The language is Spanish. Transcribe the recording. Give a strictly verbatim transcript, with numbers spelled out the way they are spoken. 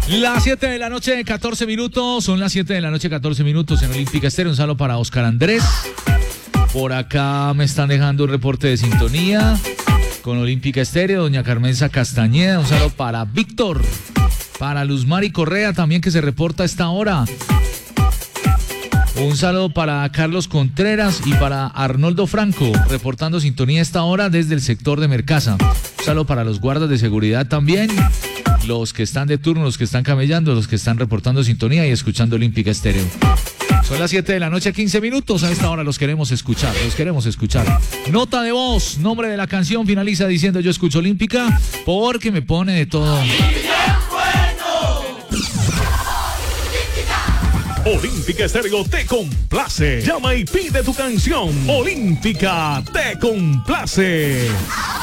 Las siete de la noche, catorce minutos. Son las siete de la noche, catorce minutos en Olímpica Estéreo. Un saludo para Oscar Andrés. Por acá me están dejando un reporte de sintonía con Olímpica Estéreo. Doña Carmenza Castañeda. Un saludo para Víctor. Para Luzmari Correa también, que se reporta a esta hora. Un saludo para Carlos Contreras y para Arnoldo Franco, reportando sintonía a esta hora desde el sector de Mercaza. Un saludo para los guardas de seguridad también, los que están de turno, los que están camellando, los que están reportando sintonía y escuchando Olímpica Estéreo. Son las siete de la noche, quince minutos. A esta hora los queremos escuchar, los queremos escuchar. Nota de voz, nombre de la canción, finaliza diciendo yo escucho Olímpica, porque me pone de todo. Olímpica Estéreo te complace. Llama y pide tu canción. Olímpica te complace.